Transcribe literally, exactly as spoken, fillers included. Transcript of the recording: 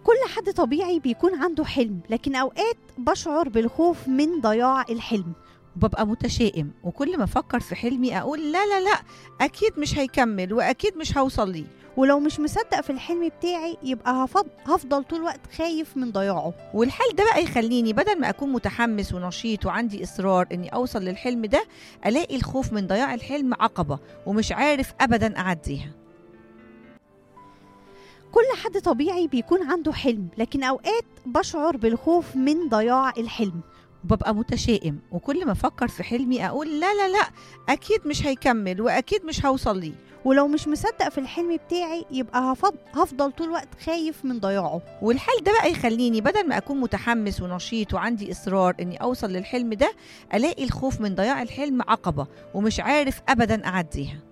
كل حد طبيعي بيكون عنده حلم، لكن أوقات بشعر بالخوف من ضياع الحلم. وببقى متشائم، وكل ما أفكر في حلمي أقول لا لا لا، أكيد مش هيكمل وأكيد مش هوصل ليه. ولو مش مصدق في الحلم بتاعي يبقى هفض... هفضل طول الوقت خايف من ضياعه. والحال ده بقى يخليني بدل ما أكون متحمس ونشيط وعندي إصرار إني أوصل للحلم ده، ألاقي الخوف من ضياع الحلم عقبة ومش عارف أبدا أعديها. كل حد طبيعي بيكون عنده حلم، لكن أوقات بشعر بالخوف من ضياع الحلم. وببقى متشائم، وكل ما أفكر في حلمي أقول لا لا لا، أكيد مش هيكمل وأكيد مش هوصل ليه. ولو مش مصدق في الحلم بتاعي يبقى هفض... هفضل طول الوقت خايف من ضياعه. والحال ده بقى يخليني بدل ما أكون متحمس ونشيط وعندي إصرار إني أوصل للحلم ده، ألاقي الخوف من ضياع الحلم عقبة ومش عارف أبدا أعديها.